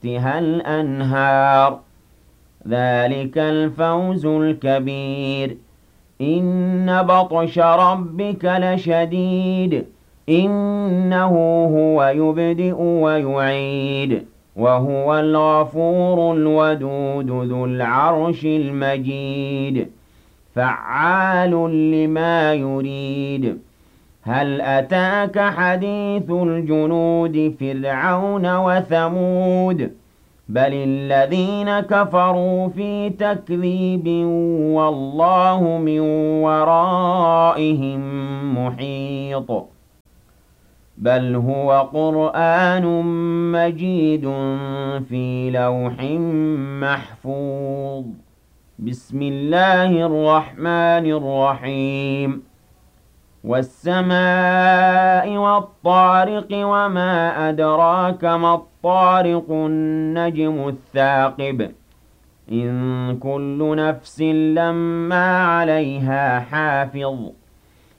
تحتها الأنهار ذلك الفوز الكبير إن بطش ربك لشديد إنه هو يبدئ ويعيد وهو الغفور الودود ذو العرش المجيد فعال لما يريد هل أتاك حديث الجنود فرعون وثمود بل الذين كفروا في تكذيب والله من ورائهم محيط بل هو قرآن مجيد في لوح محفوظ بسم الله الرحمن الرحيم والسماء والطارق وما أدراك ما الطارق النجم الثاقب إن كل نفس لما عليها حافظ